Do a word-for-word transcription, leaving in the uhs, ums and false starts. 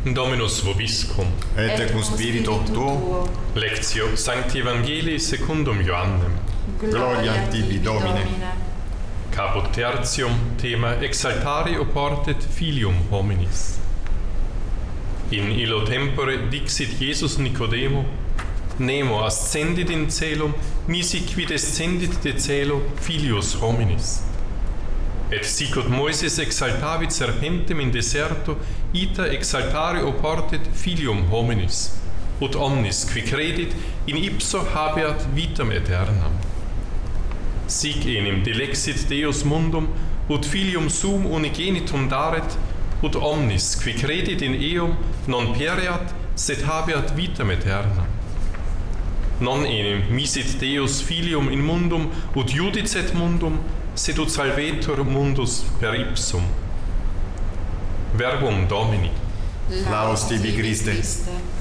Dominus vobiscum. Et cum spiritu tuo. Lectio Sancti Evangelii secundum Ioannem. Gloria a tibi, Domine. Caput tertium, thema exaltare oportet filium hominis. In illo tempore dixit Iesus Nicodemo, nemo ascendit in caelum, nisi qui descendit de caelo filius hominis. Et sicut Moises exaltavit serpentem in deserto, ita exaltare oportet filium hominis, ut omnis qui credit in ipso habeat vitam aeternam. Sic enim dilexit Deus mundum, ut filium suum unigenitum daret, ut omnis qui credit in eum non pereat, sed habeat vitam aeternam. Non enim misit Deus filium in mundum, ut judicet mundum, sed ut salvetur mundus per ipsum. Verbum Domini. Laus tibi, Christe.